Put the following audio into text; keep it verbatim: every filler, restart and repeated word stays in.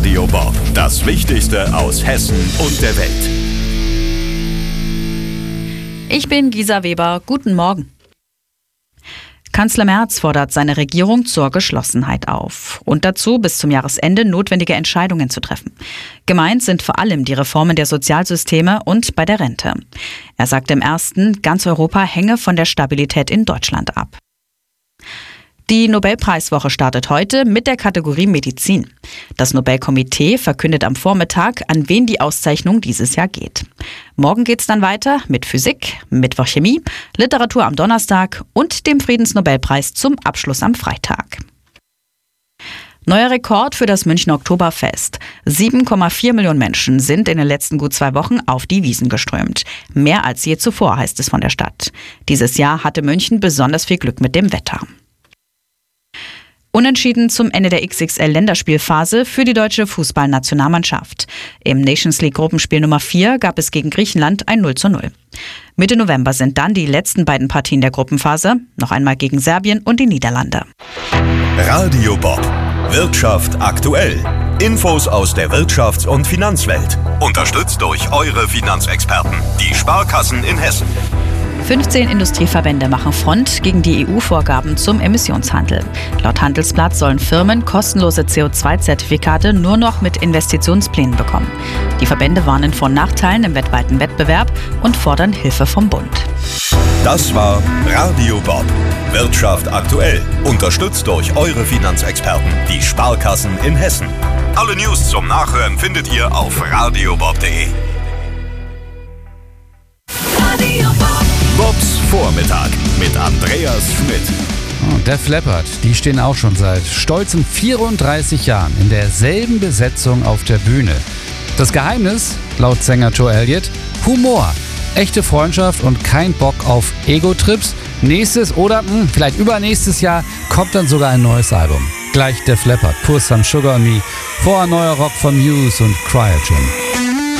Radio Bob. Das Wichtigste aus Hessen und der Welt. Ich bin Gisa Weber. Guten Morgen. Kanzler Merz fordert seine Regierung zur Geschlossenheit auf und dazu, bis zum Jahresende notwendige Entscheidungen zu treffen. Gemeint sind vor allem die Reformen der Sozialsysteme und bei der Rente. Er sagte im ersten, ganz Europa hänge von der Stabilität in Deutschland ab. Die Nobelpreiswoche startet heute mit der Kategorie Medizin. Das Nobelkomitee verkündet am Vormittag, an wen die Auszeichnung dieses Jahr geht. Morgen geht's dann weiter mit Physik, Mittwoch Chemie, Literatur am Donnerstag und dem Friedensnobelpreis zum Abschluss am Freitag. Neuer Rekord für das Münchner Oktoberfest. sieben Komma vier Millionen Menschen sind in den letzten gut zwei Wochen auf die Wiesn geströmt. Mehr als je zuvor, heißt es von der Stadt. Dieses Jahr hatte München besonders viel Glück mit dem Wetter. Unentschieden zum Ende der X X L-Länderspielphase für die deutsche Fußballnationalmannschaft. Im Nations League Gruppenspiel Nummer vier gab es gegen Griechenland ein null zu null. Mitte November sind dann die letzten beiden Partien der Gruppenphase, noch einmal gegen Serbien und die Niederlande. Radio Bob. Wirtschaft aktuell. Infos aus der Wirtschafts- und Finanzwelt. Unterstützt durch eure Finanzexperten, die Sparkassen in Hessen. fünfzehn Industrieverbände machen Front gegen die E U-Vorgaben zum Emissionshandel. Laut Handelsblatt sollen Firmen kostenlose C O zwei Zertifikate nur noch mit Investitionsplänen bekommen. Die Verbände warnen vor Nachteilen im weltweiten Wettbewerb und fordern Hilfe vom Bund. Das war Radio Bob. Wirtschaft aktuell. Unterstützt durch eure Finanzexperten, die Sparkassen in Hessen. Alle News zum Nachhören findet ihr auf radiobob punkt de. Bobs Vormittag mit Andreas Schmidt. Und Def Leppard, die stehen auch schon seit stolzen vierunddreißig Jahren in derselben Besetzung auf der Bühne. Das Geheimnis, laut Sänger Joe Elliott, Humor, echte Freundschaft und kein Bock auf Ego-Trips. Nächstes oder mh, vielleicht übernächstes Jahr kommt dann sogar ein neues Album. Gleich Def Leppard, Pur Some Sugar on Me, vorher neuer Rock von Muse und Cryogen.